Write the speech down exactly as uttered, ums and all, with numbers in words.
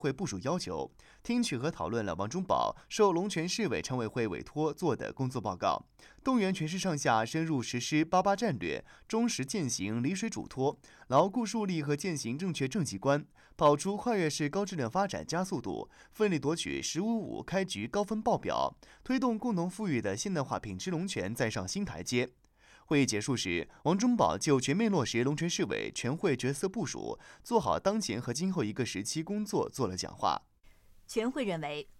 会部署要求，听取和讨论了王忠宝受龙泉市委常委会委托做的工作报告，动员全市上下深入实施八八战略，忠实践行离水嘱托，牢固树立和践行正确政绩观，跑出跨越式高质量发展加速度，奋力夺取“十五五”开局高分爆表，推动共同富裕的现代化品质龙泉再上新台阶。会议结束时，王忠宝就全面落实龙泉市委全会角色部署，做好当前和今后一个时期工作做了讲话。 全会认为，